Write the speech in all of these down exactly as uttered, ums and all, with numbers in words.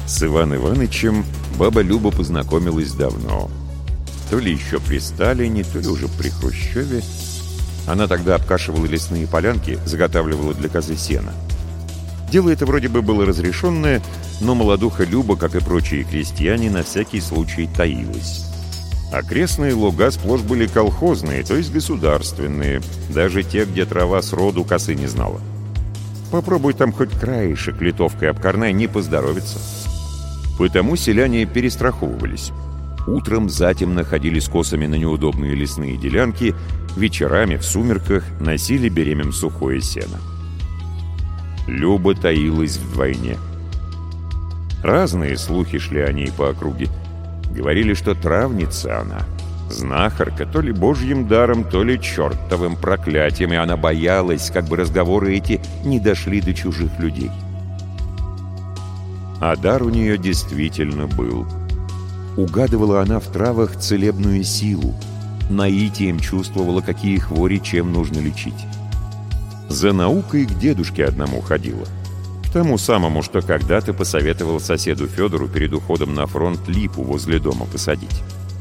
С Иван Иванычем баба Люба познакомилась давно. То ли еще при Сталине, то ли уже при Хрущеве. Она тогда обкашивала лесные полянки, заготавливала для козы сено. Дело это вроде бы было разрешенное, но молодуха Люба, как и прочие крестьяне, на всякий случай таилась. Окрестные луга сплошь были колхозные, то есть государственные, даже те, где трава сроду косы не знала. Попробуй там хоть краешек литовкой обкорнай, не поздоровится. Потому селяне перестраховывались. Утром затемно ходили с косами на неудобные лесные делянки, вечерами в сумерках носили беремем сухое сено. Люба таилась вдвойне. Разные слухи шли о ней по округе. Говорили, что травница она, знахарка, то ли божьим даром, то ли чертовым проклятием, и она боялась, как бы разговоры эти не дошли до чужих людей. А дар у нее действительно был. Угадывала она в травах целебную силу, наитием чувствовала, какие хвори чем нужно лечить. За наукой к дедушке одному ходила. К тому самому, что когда-то посоветовал соседу Федору перед уходом на фронт липу возле дома посадить.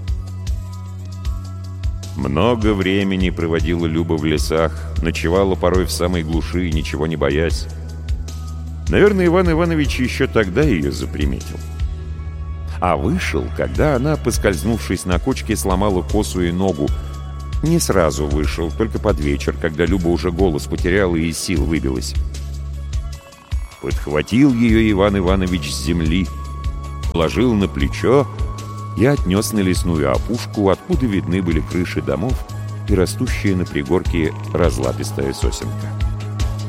Много времени проводила Люба в лесах, ночевала порой в самой глуши, ничего не боясь. Наверное, Иван Иванович еще тогда ее заприметил. А вышел, когда она, поскользнувшись на кочке, сломала косу и ногу. Не сразу вышел, только под вечер, когда Люба уже голос потеряла и из сил выбилась. Подхватил ее Иван Иванович с земли, положил на плечо и отнес на лесную опушку, откуда видны были крыши домов и растущая на пригорке разлапистая сосенка.